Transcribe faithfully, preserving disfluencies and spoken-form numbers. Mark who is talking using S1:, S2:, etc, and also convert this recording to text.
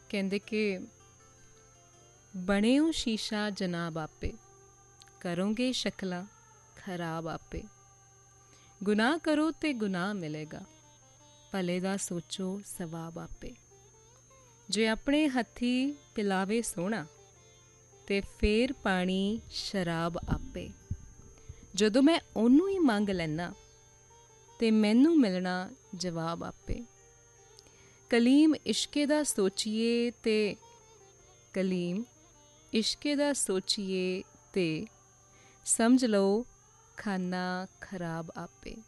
S1: ਕਹਿੰਦੇ ਕਿ ਬਣਿਓ ਸ਼ੀਸ਼ਾ ਜਨਾਬ ਆਪੇ, ਕਰੋਗੇ ਸ਼ਕਲਾਂ ਖਰਾਬ ਆਪੇ। ਗੁਨਾਹ ਕਰੋ ਤੇ ਗੁਨਾਹ ਮਿਲੇਗਾ, ਭਲੇ ਦਾ ਸੋਚੋ ਸਵਾਬ ਆਪੇ। ਜੇ ਆਪਣੇ ਹੱਥੀਂ ਪਿਲਾਵੇ ਸੋਹਣਾ, ਤੇ ਫੇਰ ਪਾਣੀ ਸ਼ਰਾਬ ਆਪੇ। ਜਦੋਂ ਮੈਂ ਉਹਨੂੰ ਹੀ ਮੰਗ ਲੈਨਾ, ਤੇ ਮੈਨੂੰ ਮਿਲਣਾ ਜਵਾਬ ਆਪੇ। ਕਲੀਮ ਇਸ਼ਕੇ ਦਾ ਸੋਚੀਏ ਤੇ ਕਲੀਮ ਇਸ਼ਕੇ ਦਾ ਸੋਚੀਏ ਤੇ ਸਮਝ ਲਓ ਖਾਨਾ ਖਰਾਬ ਆਪੇ।